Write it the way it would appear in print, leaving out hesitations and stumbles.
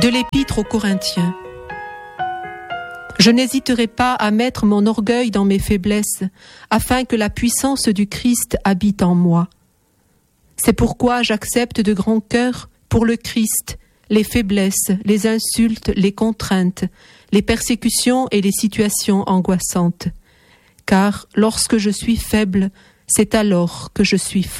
De l'Épître aux Corinthiens. Je n'hésiterai pas à mettre mon orgueil dans mes faiblesses, afin que la puissance du Christ habite en moi. C'est pourquoi j'accepte de grand cœur, pour le Christ, les faiblesses, les insultes, les contraintes, les persécutions et les situations angoissantes. Car lorsque je suis faible, c'est alors que je suis fort.